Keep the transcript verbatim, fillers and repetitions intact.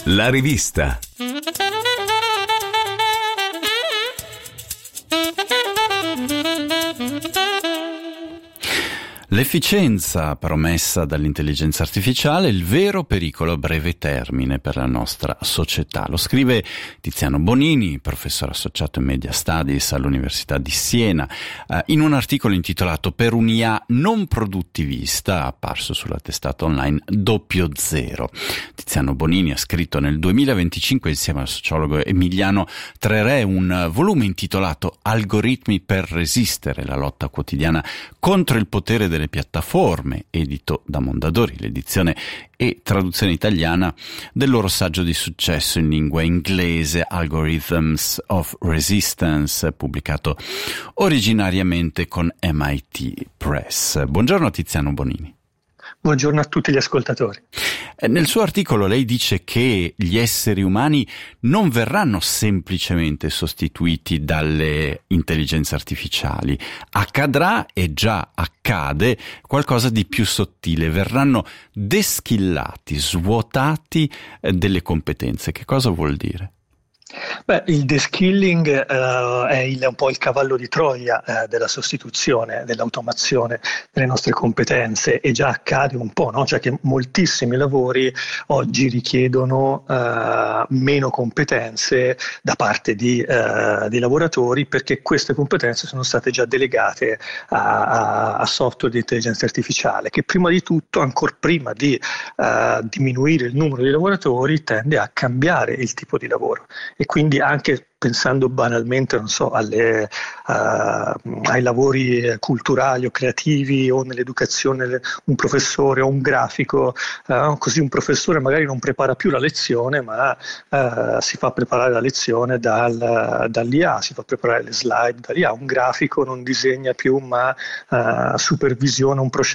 La rivista. L'efficienza promessa dall'intelligenza artificiale, il vero pericolo a breve termine per la nostra società. Lo scrive Tiziano Bonini, professore associato in Media Studies all'Università di Siena, eh, in un articolo intitolato Per un'I A non produttivista, apparso sulla testata online Doppio Zero. Tiziano Bonini ha scritto nel duemilaventicinque insieme al sociologo Emiliano Trerè un volume intitolato Algoritmi per resistere, la lotta quotidiana contro il potere delle piattaforme, edito da Mondadori, l'edizione e traduzione italiana del loro saggio di successo in lingua inglese Algorithms of Resistance, pubblicato originariamente con M I T Press. Buongiorno Tiziano Bonini. Buongiorno a tutti gli ascoltatori. Nel suo articolo lei dice che gli esseri umani non verranno semplicemente sostituiti dalle intelligenze artificiali. Accadrà, e già accade, qualcosa di più sottile. Verranno deschillati, svuotati delle competenze. Che cosa vuol dire? Beh, il deskilling uh, è il, un po' il cavallo di Troia uh, della sostituzione, dell'automazione delle nostre competenze, e già accade un po', no? Cioè che moltissimi lavori oggi richiedono uh, meno competenze da parte di, uh, dei lavoratori, perché queste competenze sono state già delegate a, a, a software di intelligenza artificiale, che prima di tutto, ancora prima di uh, diminuire il numero di lavoratori, tende a cambiare il tipo di lavoro. E quindi anche pensando banalmente, non so, alle, uh, ai lavori culturali o creativi o nell'educazione, un professore o un grafico, uh, così un professore magari non prepara più la lezione, ma uh, si fa preparare la lezione dal, dall'I A, si fa preparare le slide dall'I A, un grafico non disegna più ma uh, supervisiona un processo